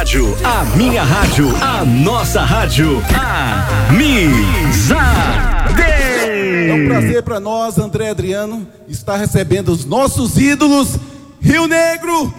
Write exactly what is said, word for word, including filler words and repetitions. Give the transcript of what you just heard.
rádio, a minha rádio, a nossa rádio, Amizade. É um prazer para nós, André Adriano, estar recebendo os nossos ídolos, Rio Negro.